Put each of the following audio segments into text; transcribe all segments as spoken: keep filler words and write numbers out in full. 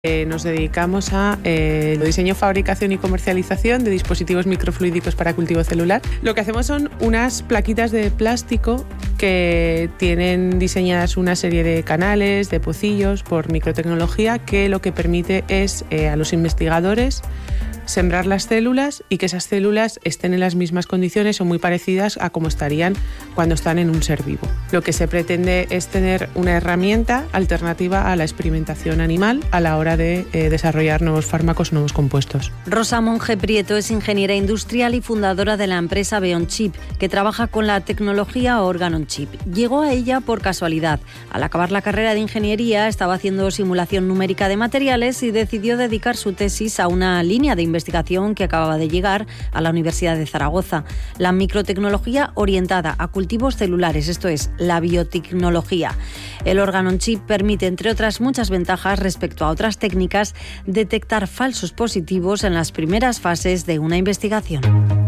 Eh, nos dedicamos a eh, diseño, fabricación y comercialización de dispositivos microfluídicos para cultivo celular. Lo que hacemos son unas plaquitas de plástico que tienen diseñadas una serie de canales, de pocillos por microtecnología, que lo que permite es eh, a los investigadores sembrar las células y que esas células estén en las mismas condiciones o muy parecidas a como estarían cuando están en un ser vivo. Lo que se pretende es tener una herramienta alternativa a la experimentación animal a la hora de eh, desarrollar nuevos fármacos, nuevos compuestos. Rosa Monge Prieto es ingeniera industrial y fundadora de la empresa BeyondChip, que trabaja con la tecnología Organ-on-Chip. Llegó a ella por casualidad. Al acabar la carrera de ingeniería estaba haciendo simulación numérica de materiales y decidió dedicar su tesis a una línea de investigación que acababa de llegar a la Universidad de Zaragoza. La microtecnología orientada a cultivos celulares, esto es, la biotecnología. El Organ-on-Chip permite, entre otras muchas ventajas respecto a otras técnicas, detectar falsos positivos en las primeras fases de una investigación.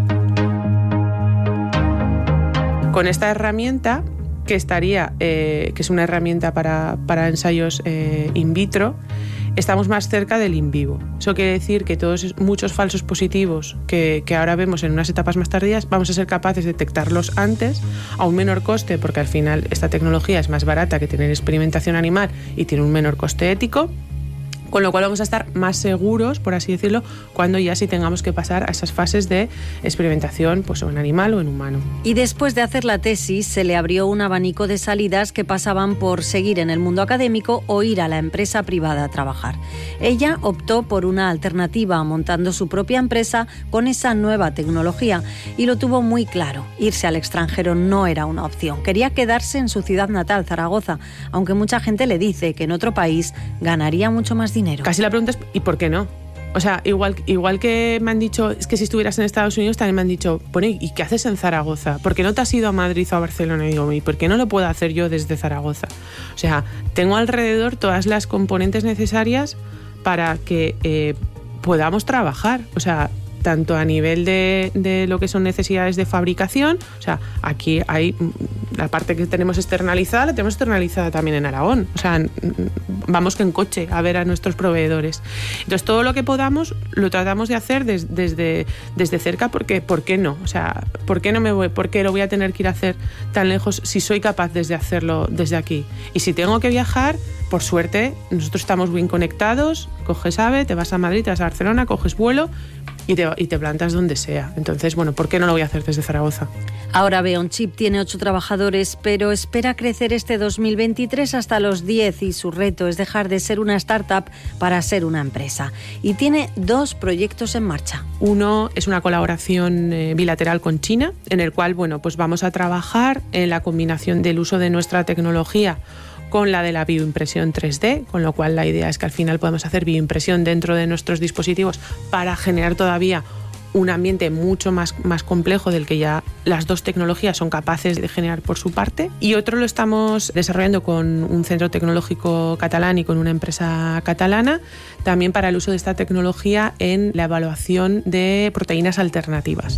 Con esta herramienta, que estaría, eh, que es una herramienta para, para ensayos eh, in vitro, estamos más cerca del in vivo. Eso quiere decir que todos muchos falsos positivos que, que ahora vemos en unas etapas más tardías, vamos a ser capaces de detectarlos antes, a un menor coste, porque al final esta tecnología es más barata que tener experimentación animal y tiene un menor coste ético, con lo cual vamos a estar más seguros, por así decirlo, cuando ya sí tengamos que pasar a esas fases de experimentación, pues o en animal o en humano. Y después de hacer la tesis, se le abrió un abanico de salidas que pasaban por seguir en el mundo académico o ir a la empresa privada a trabajar. Ella optó por una alternativa, montando su propia empresa con esa nueva tecnología, y lo tuvo muy claro. Irse al extranjero no era una opción. Quería quedarse en su ciudad natal, Zaragoza, aunque mucha gente le dice que en otro país ganaría mucho más dinero. Casi la pregunta es ¿y por qué no? O sea, igual, igual que me han dicho, es que si estuvieras en Estados Unidos también me han dicho, bueno, ¿y qué haces en Zaragoza? ¿Por qué no te has ido a Madrid o a Barcelona? Y digo, ¿y por qué no lo puedo hacer yo desde Zaragoza? O sea, tengo alrededor todas las componentes necesarias para que eh, podamos trabajar. O sea, tanto a nivel de, de lo que son necesidades de fabricación, o sea, aquí hay la parte que tenemos externalizada, la tenemos externalizada también en Aragón, o sea, vamos que en coche a ver a nuestros proveedores. Entonces, todo lo que podamos lo tratamos de hacer des, desde, desde cerca, porque ¿por qué no? O sea, ¿por qué no me voy? ¿Por qué lo voy a tener que ir a hacer tan lejos si soy capaz desde hacerlo desde aquí? Y si tengo que viajar, por suerte, nosotros estamos bien conectados, coges AVE, te vas a Madrid, te vas a Barcelona, coges vuelo y te, y te plantas donde sea. Entonces, bueno, ¿por qué no lo voy a hacer desde Zaragoza? Ahora BeyondChip tiene ocho trabajadores, pero espera crecer este dos mil veintitrés hasta los diez, y su reto es dejar de ser una startup para ser una empresa. Y tiene dos proyectos en marcha. Uno es una colaboración eh, bilateral con China, en el cual, bueno, pues vamos a trabajar en la combinación del uso de nuestra tecnología con la de la bioimpresión tres D, con lo cual la idea es que al final podemos hacer bioimpresión dentro de nuestros dispositivos para generar todavía un ambiente mucho más, más complejo del que ya las dos tecnologías son capaces de generar por su parte. Y otro lo estamos desarrollando con un centro tecnológico catalán y con una empresa catalana, también para el uso de esta tecnología en la evaluación de proteínas alternativas.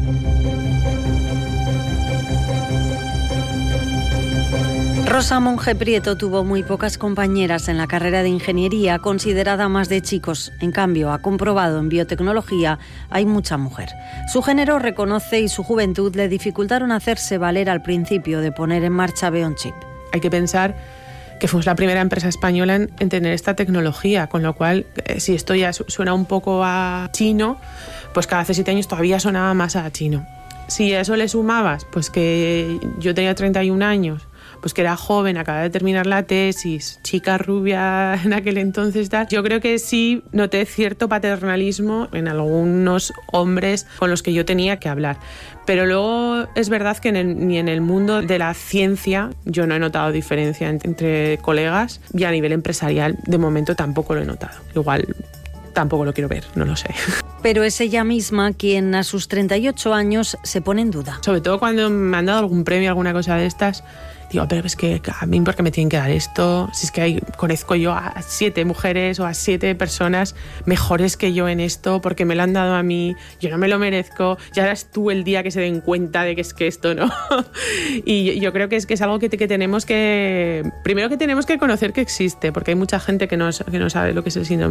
Rosa Monge Prieto tuvo muy pocas compañeras en la carrera de ingeniería, considerada más de chicos. En cambio, ha comprobado en biotecnología hay mucha mujer. Su género reconoce y su juventud le dificultaron hacerse valer al principio de poner en marcha BeyondChip. Hay que pensar que fuimos la primera empresa española en, en tener esta tecnología, con lo cual, eh, si esto ya suena un poco a chino, pues cada hace siete años todavía sonaba más a chino. Si a eso le sumabas, pues que yo tenía treinta y un años, pues que era joven, acababa de terminar la tesis, chica rubia en aquel entonces, tal. Yo creo que sí noté cierto paternalismo en algunos hombres con los que yo tenía que hablar. Pero luego es verdad que en el, ni en el mundo de la ciencia yo no he notado diferencia entre, entre colegas, y a nivel empresarial de momento tampoco lo he notado. Igual tampoco lo quiero ver, no lo sé. Pero es ella misma quien a sus treinta y ocho años se pone en duda. Sobre todo cuando me han dado algún premio, alguna cosa de estas, digo, pero es que a mí ¿por qué me tienen que dar esto? Si es que hay, conozco yo a siete mujeres o a siete personas mejores que yo en esto porque me lo han dado a mí, yo no me lo merezco, ya eres tú el día que se den cuenta de que es que esto no. Y yo creo que es, que es algo que, que tenemos que, primero que tenemos que conocer que existe, porque hay mucha gente que no, que no sabe lo que es el síndrome